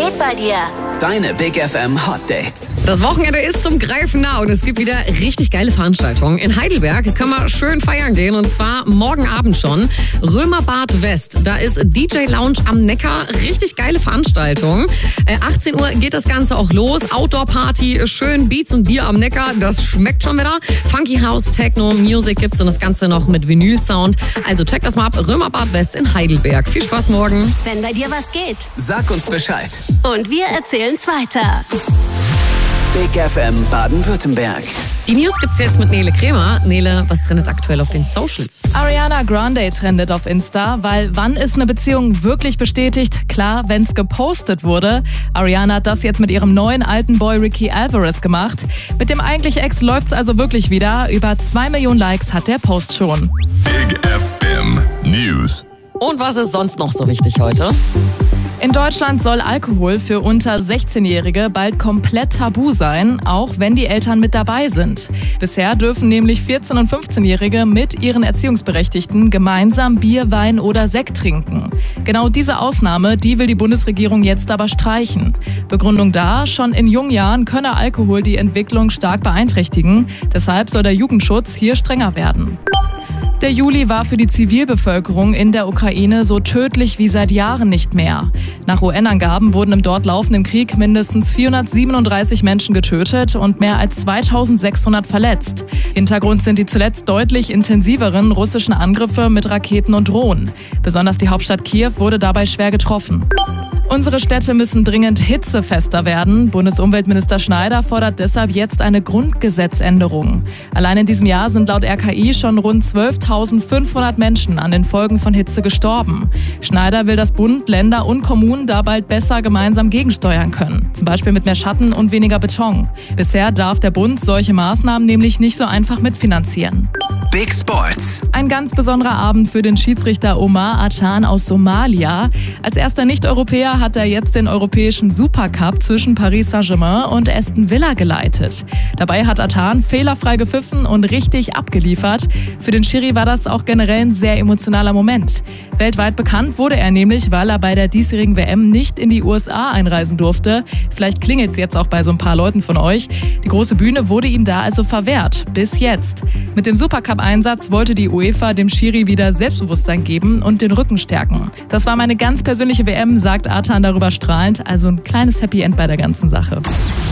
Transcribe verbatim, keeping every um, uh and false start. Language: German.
geht bei dir? Deine Big F M Hot Dates. Das Wochenende ist zum Greifen nah und es gibt wieder richtig geile Veranstaltungen. In Heidelberg kann man schön feiern gehen und zwar morgen Abend schon. Römerbad West, da ist D J Lounge am Neckar. Richtig geile Veranstaltung. Äh, achtzehn Uhr geht das Ganze auch los. Outdoor-Party, schön Beats und Bier am Neckar. Das schmeckt schon wieder. Funky House, Techno, Music gibt's und das Ganze noch mit Vinyl-Sound. Also check das mal ab. Römerbad West in Heidelberg. Viel Spaß morgen. Wenn bei dir was geht. Sag uns Bescheid. Und wir erzählen's weiter. Big F M Baden-Württemberg. Die News gibt's jetzt mit Nele Kremer. Nele, was trendet aktuell auf den Socials? Ariana Grande trendet auf Insta, weil wann ist eine Beziehung wirklich bestätigt? Klar, wenn's gepostet wurde. Ariana hat das jetzt mit ihrem neuen alten Boy Ricky Alvarez gemacht. Mit dem eigentlichen Ex läuft's also wirklich wieder. Über zwei Millionen Likes hat der Post schon. Big F M News. Und was ist sonst noch so wichtig heute? In Deutschland soll Alkohol für unter sechzehnjährige bald komplett tabu sein, auch wenn die Eltern mit dabei sind. Bisher dürfen nämlich vierzehn- und fünfzehnjährige mit ihren Erziehungsberechtigten gemeinsam Bier, Wein oder Sekt trinken. Genau diese Ausnahme, die will die Bundesregierung jetzt aber streichen. Begründung da, schon in jungen Jahren könne Alkohol die Entwicklung stark beeinträchtigen. Deshalb soll der Jugendschutz hier strenger werden. Der Juli war für die Zivilbevölkerung in der Ukraine so tödlich wie seit Jahren nicht mehr. Nach U N-Angaben wurden im dort laufenden Krieg mindestens vierhundertsiebenunddreißig Menschen getötet und mehr als zweitausendsechshundert verletzt. Hintergrund sind die zuletzt deutlich intensiveren russischen Angriffe mit Raketen und Drohnen. Besonders die Hauptstadt Kiew wurde dabei schwer getroffen. Unsere Städte müssen dringend hitzefester werden. Bundesumweltminister Schneider fordert deshalb jetzt eine Grundgesetzänderung. Allein in diesem Jahr sind laut R K I schon rund zwölftausendfünfhundert Menschen an den Folgen von Hitze gestorben. Schneider will, dass Bund, Länder und Kommunen da bald besser gemeinsam gegensteuern können. Zum Beispiel mit mehr Schatten und weniger Beton. Bisher darf der Bund solche Maßnahmen nämlich nicht so einfach mitfinanzieren. Big Sports. Ein ganz besonderer Abend für den Schiedsrichter Omar Atan aus Somalia. Als erster Nicht-Europäer hat er jetzt den europäischen Supercup zwischen Paris Saint-Germain und Aston Villa geleitet. Dabei hat Atan fehlerfrei gepfiffen und richtig abgeliefert. Für den Schiri war das auch generell ein sehr emotionaler Moment. Weltweit bekannt wurde er nämlich, weil er bei der diesjährigen W M nicht in die U S A einreisen durfte. Vielleicht klingelt's jetzt auch bei so ein paar Leuten von euch. Die große Bühne wurde ihm da also verwehrt. Bis jetzt. Mit dem Supercup-Einsatz wollte die UEFA dem Schiri wieder Selbstbewusstsein geben und den Rücken stärken. Das war meine ganz persönliche W M, sagt Atan darüber strahlend. Also ein kleines Happy End bei der ganzen Sache.